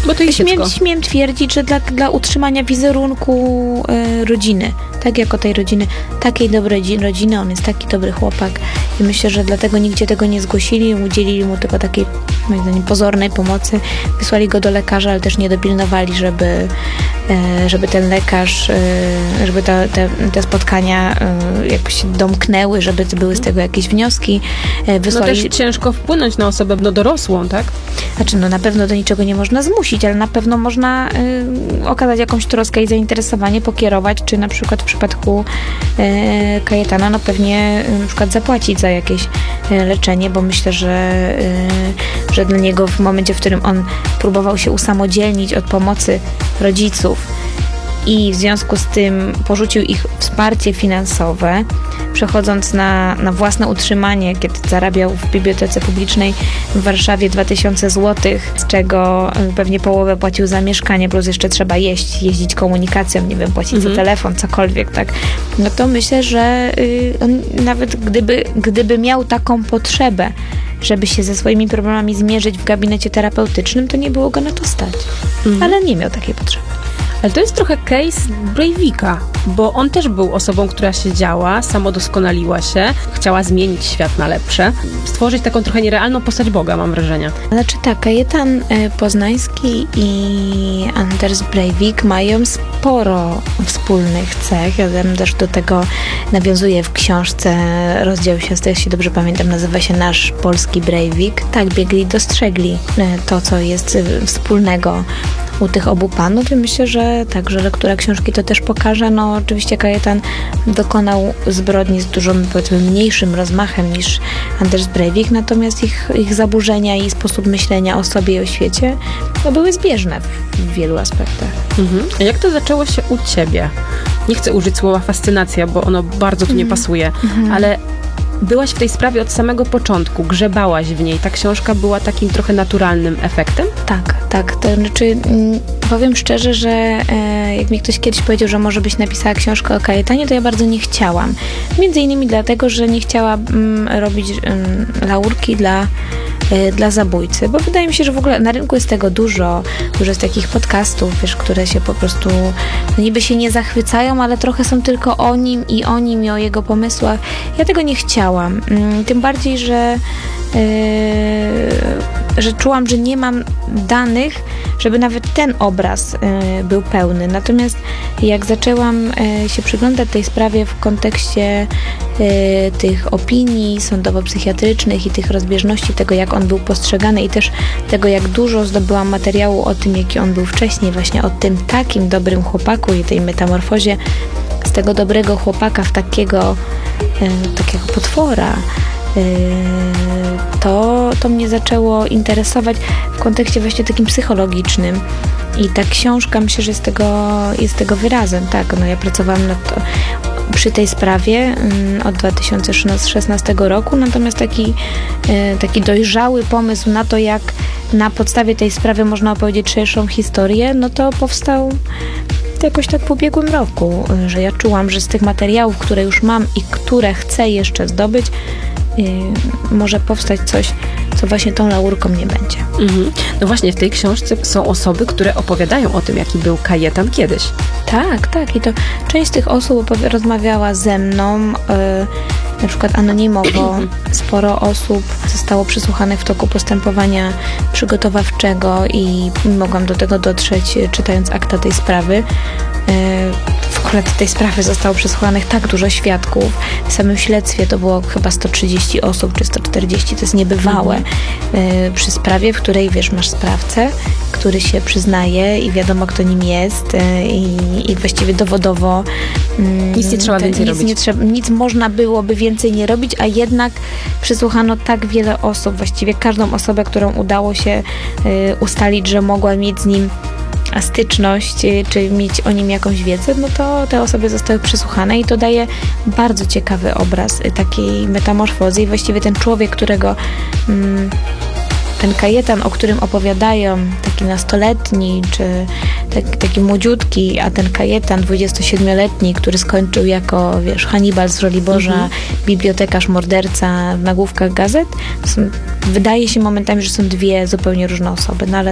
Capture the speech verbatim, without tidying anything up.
Bo to jest śmiem, śmiem twierdzić, że dla, dla utrzymania wizerunku y, rodziny, tak jako tej rodziny, takiej dobrej rodziny, on jest taki dobry chłopak i myślę, że dlatego nigdzie tego nie zgłosili, udzielili mu tylko takiej, moim zdaniem, pozornej pomocy, wysłali go do lekarza, ale też nie dopilnowali, żeby, y, żeby ten lekarz, y, żeby ta, te, te spotkania y, jakoś domknęły, żeby były z tego jakieś wnioski. Y, wysłali... No też ciężko wpłynąć na osobę no, dorosłą, tak? Znaczy, no na pewno do niczego nie można zmusić, ale na pewno można y, okazać jakąś troskę i zainteresowanie, pokierować, czy na przykład w przypadku y, Kajetana, no pewnie y, na przykład zapłacić za jakieś y, leczenie, bo myślę, że, y, że dla niego w momencie, w którym on próbował się usamodzielnić od pomocy rodziców i w związku z tym porzucił ich wsparcie finansowe, przechodząc na, na własne utrzymanie, kiedy zarabiał w bibliotece publicznej w Warszawie dwa tysiące złotych, z czego pewnie połowę płacił za mieszkanie, plus jeszcze trzeba jeść, jeździć komunikacją, nie wiem, płacić mhm. za telefon, cokolwiek, tak. No to myślę, że y, on nawet gdyby, gdyby miał taką potrzebę, żeby się ze swoimi problemami zmierzyć w gabinecie terapeutycznym, to nie było go na to stać. Mhm. Ale nie miał takiej potrzeby. Ale to jest trochę case Breivika, bo on też był osobą, która siedziała, samodoskonaliła się, chciała zmienić świat na lepsze, stworzyć taką trochę nierealną postać Boga, mam wrażenie. Znaczy tak, Kajetan Poznański i Anders Breivik mają sporo wspólnych cech. Ja też do tego nawiązuję w książce, rozdział siostry, jeśli dobrze pamiętam, nazywa się Nasz Polski Breivik. Tak, biegli i dostrzegli to, co jest wspólnego u tych obu panów i myślę, że tak, że lektura książki to też pokaże. No oczywiście Kajetan dokonał zbrodni z dużo, powiedzmy, mniejszym rozmachem niż Anders Breivik, natomiast ich, ich zaburzenia i sposób myślenia o sobie i o świecie to były zbieżne w, w wielu aspektach. Mhm. A jak to zaczęło się u ciebie? Nie chcę użyć słowa fascynacja, bo ono bardzo tu nie mhm. pasuje, mhm. ale byłaś w tej sprawie od samego początku, grzebałaś w niej. Ta książka była takim trochę naturalnym efektem? Tak, tak. To znaczy, powiem szczerze, że e, jak mi ktoś kiedyś powiedział, że może byś napisała książkę o Kajetanie, to ja bardzo nie chciałam. Między innymi dlatego, że nie chciałam mm, robić mm, laurki dla dla zabójcy, bo wydaje mi się, że w ogóle na rynku jest tego dużo, dużo jest takich podcastów, wiesz, które się po prostu no niby się nie zachwycają, ale trochę są tylko o nim i o nim i o jego pomysłach. Ja tego nie chciałam. Tym bardziej, że Yy, że czułam, że nie mam danych, żeby nawet ten obraz yy, był pełny. Natomiast jak zaczęłam yy, się przyglądać tej sprawie w kontekście yy, tych opinii sądowo-psychiatrycznych i tych rozbieżności tego, jak on był postrzegany i też tego, jak dużo zdobyłam materiału o tym, jaki on był wcześniej, właśnie o tym takim dobrym chłopaku i tej metamorfozie z tego dobrego chłopaka w takiego, yy, takiego potwora, to, to mnie zaczęło interesować w kontekście właśnie takim psychologicznym i ta książka, myślę, że jest tego, jest tego wyrazem, tak, no ja pracowałam nad to, przy tej sprawie od dwa tysiące szesnastego roku, natomiast taki, taki dojrzały pomysł na to, jak na podstawie tej sprawy można opowiedzieć szerszą historię, no to powstał jakoś tak w ubiegłym roku, że ja czułam, że z tych materiałów, które już mam i które chcę jeszcze zdobyć, Yy, może powstać coś, co właśnie tą laurką nie będzie. Mhm. No właśnie, w tej książce są osoby, które opowiadają o tym, jaki był Kajetan kiedyś. Tak, tak. I to część z tych osób opowi- rozmawiała ze mną, yy, na przykład anonimowo. Sporo osób zostało przesłuchanych w toku postępowania przygotowawczego i mogłam do tego dotrzeć, czytając akta tej sprawy. W ogóle tej sprawy zostało przesłuchanych tak dużo świadków. W samym śledztwie to było chyba sto trzydzieści osób, czy sto czterdzieści, to jest niebywałe. Mhm. Przy sprawie, w której, wiesz, masz sprawcę, który się przyznaje i wiadomo, kto nim jest i, i właściwie dowodowo nic nie trzeba więcej nic robić. Nie trzeba, nic można byłoby więcej nie robić, a jednak przesłuchano tak wiele osób, właściwie każdą osobę, którą udało się y, ustalić, że mogła mieć z nim styczność, czy mieć o nim jakąś wiedzę, no to te osoby zostały przesłuchane i to daje bardzo ciekawy obraz takiej metamorfozy i właściwie ten człowiek, którego mm, ten Kajetan, o którym opowiadają, taki nastoletni, czy taki, taki młodziutki, a ten Kajetan dwudziestosiedmioletni, który skończył jako, wiesz, Hannibal z Żoliborza, mhm. bibliotekarz, morderca w nagłówkach gazet, są, wydaje się momentami, że są dwie zupełnie różne osoby, no ale